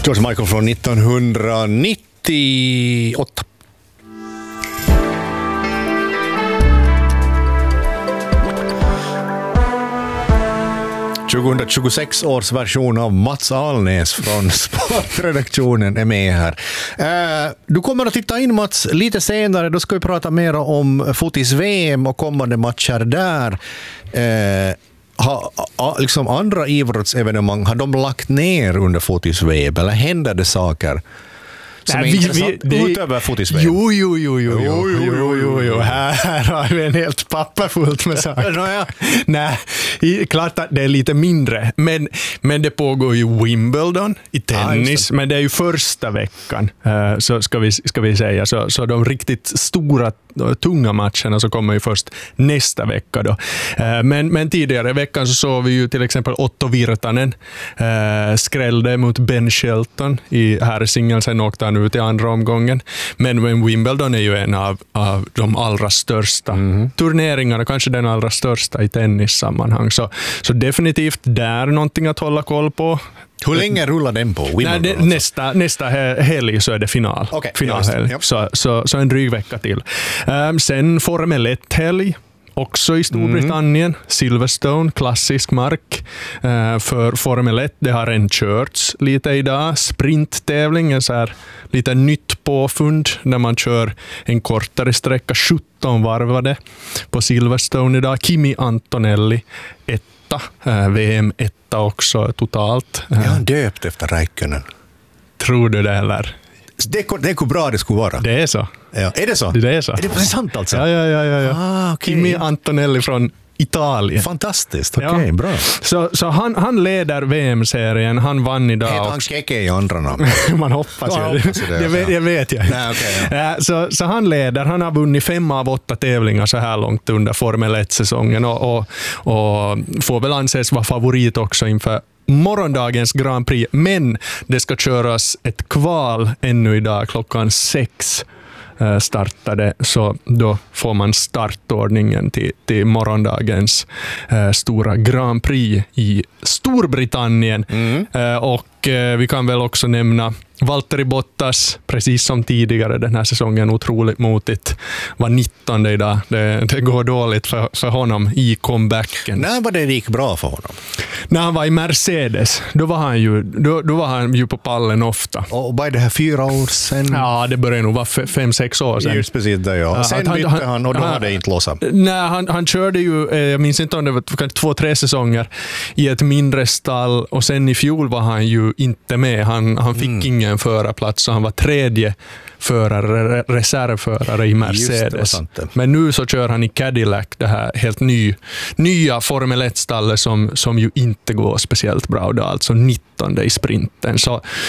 George Michael från 1998. ...2026 års version av Mats Alnäs från Sportredaktionen är med här. Du kommer att titta in, Mats, lite senare. Då ska vi prata mer om fotis-VM och kommande matcher där. Liksom andra idrottsevenemang, har de lagt ner under fotis-VM eller händer det saker som är intressant utöver fotis-VM? Jo. Här har vi en helt papper fullt med saker. Nej, klart att det är lite mindre. Men det pågår ju Wimbledon i tennis. Men det är ju första veckan, så ska vi säga. Så de riktigt stora, tunga matcherna så kommer ju först nästa vecka då. Men tidigare i veckan så såg vi ju till exempel Otto Virtanen skrällde mot Ben Shelton i herrsingeln. Sen åkte han ut i andra omgången. Men Wimbledon är ju en av de allra största turneringarna, kanske den allra största i tennissammanhang. Så definitivt där någonting att hålla koll på. Hur länge rullar den på? Wimbledon, nästa helg så är det final. Okay, finalhelg. Så en dryg vecka till. Sen Formel 1-helg. Också i Storbritannien, Silverstone, klassisk mark för Formel 1. Det har redan körts lite idag. Sprinttävlingen, så här lite nytt påfund när man kör en kortare sträcka, 17 varvade på Silverstone idag. Kimi Antonelli, VM 1 också totalt. Jag har döpt efter Räikkönen. Tror du det eller? Det är hur bra det skulle vara. Det är så. Ja. Är det så? Det är så. Är det sant alltså? Ja. Okay. Kimi Antonelli från Italien. Fantastiskt, okej, bra. Så han leder VM-serien, han vann idag. Heter han Keke i andra namn? Man hoppas ju. Det vet jag. Nej, okay, ja. Så han leder, han har vunnit 5 av 8 tävlingar så här långt under Formel 1-säsongen och får väl anses vara favorit också inför morgondagens Grand Prix, men det ska köras ett kval ännu idag klockan 6 startade, så då får man startordningen till morgondagens stora Grand Prix i Storbritannien. Och vi kan väl också nämna Valtteri Bottas, precis som tidigare den här säsongen, otroligt motigt, var 19 idag. Det går dåligt för honom i comebacken. När var det gick bra för honom? När han var i Mercedes, då var han ju på pallen ofta. Och vad är det här, 4 år sedan? Ja, det började nog vara 5-6 år sedan. Just precis det, ja. Sen bytte han och då hade det inte låsat. Nej, han körde ju, jag minns inte om det var 2-3 säsonger i ett mindre stall, och sen i fjol var han ju inte med. Han fick ingen förarplats, så han var 3:e reservförare i Mercedes. Men nu så kör han i Cadillac, det här helt nya Formel 1-stallet som ju inte går speciellt bra. Det är alltså 19 i sprinten.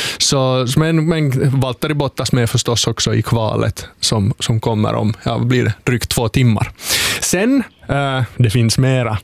Men Valtteri Bottas med förstås också i kvalet som kommer om blir drygt 2 timmar. Sen, det finns mera.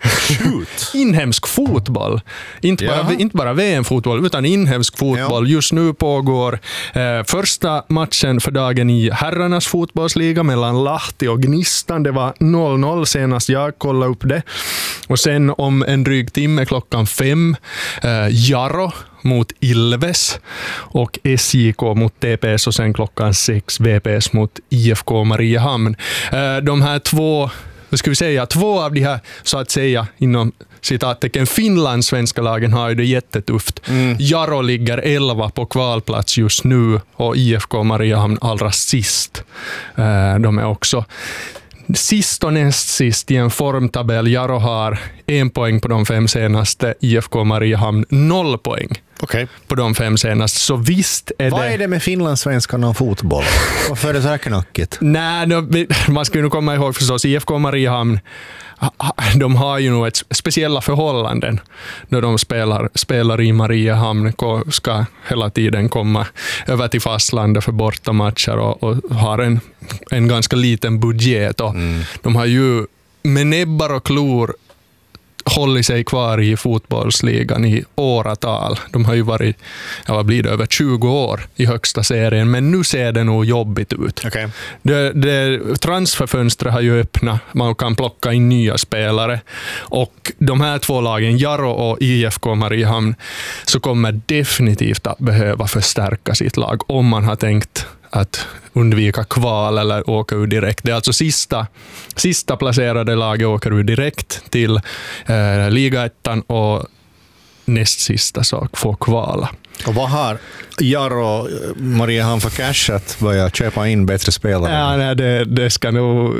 Inhemsk fotboll. Inte bara VM-fotboll, utan inhemsk fotboll. Ja. Just nu pågår första matchen för dagen i herrarnas fotbollsliga mellan Lahti och Gnistan. Det var 0-0 senast jag kollade upp det. Och sen om en dryg timme klockan 5, Jaro mot Ilves och SJK mot TPS, och sen klockan 6 VPS mot IFK Mariehamn. De här två av de här, så att säga, inom citattecken finlandssvenska lagen har ju det jättetufft. Jaro ligger 11 på kvalplats just nu och IFK Mariehamn allra sist. De är också sist och näst sist i en formtabell. Jaro har 1 poäng på de 5 senaste, IFK Mariehamn 0 poäng. Okay. På de 5 senaste. Så visst är Vad är det med finlandssvenskarna och fotboll? Varför är det så här knackigt? Nej, man ska ju nog komma ihåg förstås, IFK Mariehamn, de har ju nog ett speciella förhållanden när de spelar i Mariehamn, ska hela tiden komma över till fastlandet för bortamatcher och har en ganska liten budget, och de har ju med näbbar och klor hållit sig kvar i fotbollsligan i åratal. De har ju varit, vad blir det, över 20 år i högsta serien, men nu ser det nog jobbigt ut. Okay. Transferfönstret har ju öppnat, man kan plocka in nya spelare, och de här två lagen, Jaro och IFK Mariehamn, så kommer definitivt att behöva förstärka sitt lag om man har tänkt att undvika kval eller åka ur direkt. Det är alltså sista placerade laget åker ur direkt till ligaettan, och näst sista sak får kvala. Och vad har Jaro Mariehamn för cash att börja köpa in bättre spelare? Ja, nej, det ska nog...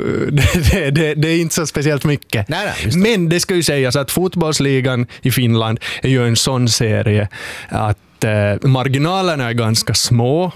Det är inte så speciellt mycket. Nej, men det ska ju sägas att fotbollsligan i Finland är ju en sån serie att marginalerna är ganska små.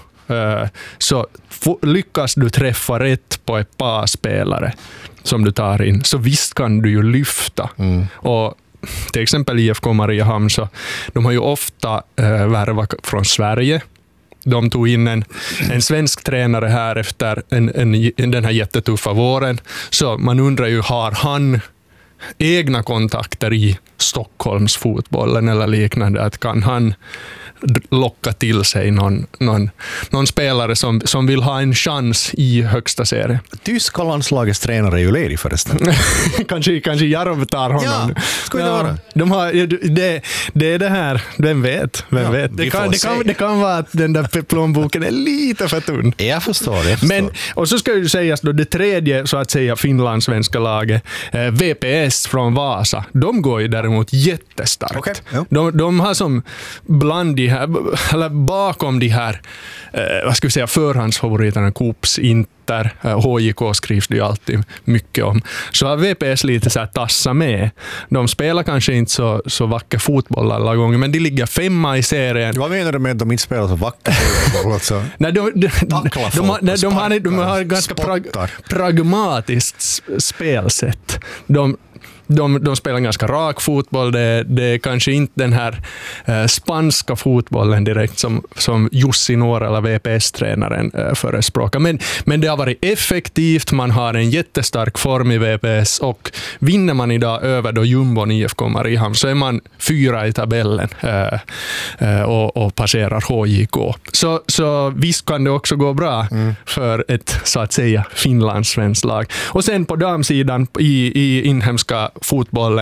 Så lyckas du träffa rätt på ett par spelare som du tar in, så visst kan du ju lyfta. Och till exempel IFK Mariehamn, så de har ju ofta värvat från Sverige. De tog in en svensk tränare här efter den här jättetuffa våren, så man undrar ju, har han egna kontakter i Stockholms fotbollen eller liknande, att kan han locka till sig någon spelare som vill ha en chans i högsta serien. Tyska landslagets tränare är ju ledig förresten. kanske Jaro tar honom. Ja, ska det vara. De har, det är det här, vem vet? Det kan vara att den där plånboken är lite för tunn. Jag förstår. Men, och så ska ju sägas då, det tredje, så att säga, finlandssvenska laget, VPS från Vasa, de går ju däremot jättestarkt. Okay. De har som bland de här, eller bakom de här, vad ska vi säga, förhandsfavoriterna, Kups, Inter, HJK skrivs det ju alltid mycket om. Så har VPS lite så här tassa med. De spelar kanske inte så vacker fotboll alla gånger, men de ligger 5 i serien. Vad menar du med att de inte spelar så vacker fotboll? Alltså? Nej, de har ett ganska pragmatiskt spelsätt. De spelar ganska rak fotboll. Det är kanske inte den här spanska fotbollen direkt som Jussi Nuorela, VPS-tränaren, förespråkar. Men det har varit effektivt. Man har en jättestark form i VPS, och vinner man idag över då Jumbon IFK Mariehamn, så är man 4 i tabellen och passerar HJK. Så visst kan det också gå bra för ett, så att säga, finlandssvenskt lag. Och sen på damsidan i inhemska fotbollen,